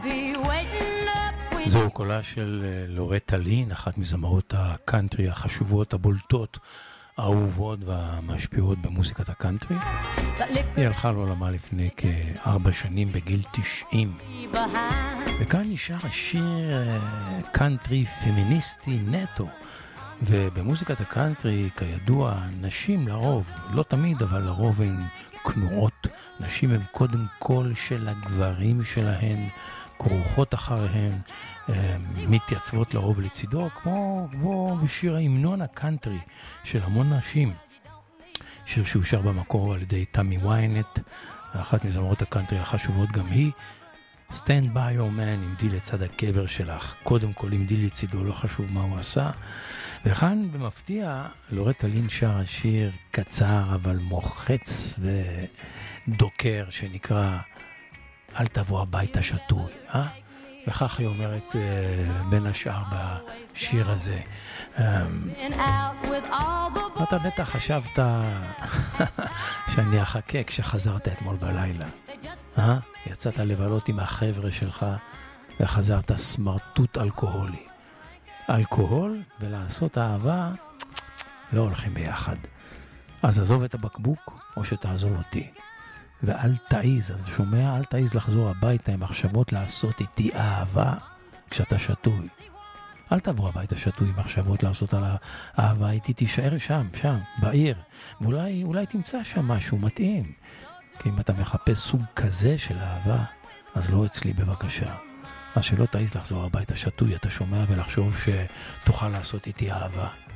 זהו קולה של לורטה לין, אחת מזמרות הקאנטרי החשובות, הבולטות, האהובות והמשפיעות במוזיקת הקאנטרי. היא הלכה לעולמה לפני כ4 שנים בגיל 90. וכאן נשאר השיר קאנטרי פמיניסטי נטו. ובמוזיקת הקאנטרי, כידוע, נשים לרוב, לא תמיד, אבל לרוב הן כנועות. נשים הן קודם כל של הגברים שלהן, כרוכות אחריהן, מתייצבות לרוב לצידו, כמו בשיר ההמנון הקאנטרי של המון נשים. שיר שאושר במקור על ידי תמי ויינט, אחת מזמרות הקאנטרי החשובות גם היא. Stand by your man, עמדי לצד הקבר שלך. קודם כל עמדי לצידו, לא חשוב מה הוא עשה. וכאן במפתיע לורטה לין שר השיר קצר אבל מוחץ ודוקר שנקרא אל תבוא הביתה שטוי, וכך היא אומרת בין השאר בשיר הזה. אתה בטח חשבת שאני אחכה כשחזרת אתמול בלילה. יצאת לבלות עם החבר'ה שלך וחזרת סמרטוט אלכוהולי. אלכוהול ולעשות אהבה לא הולכים ביחד. אז עזוב את הבקבוק או שתעזוב אותי. ואל תעיז, אתה שומע? אל תעיז לחזור הביתה עם מחשבות לעשות איתי אהבה כשאתה שטוי. אל תעבור הביתה שטוי עם מחשבות לעשות על האהבה איתי, תישאר שם, בעיר. ואולי תמצא שם משהו מתאים. כי אם אתה מחפש סוג כזה של אהבה, אז לא אצלי בבקשה. אז שלא תעיז לחזור הביתה שטוי, אתה שומע, ולחשוב שתוכל לעשות איתי אהבה.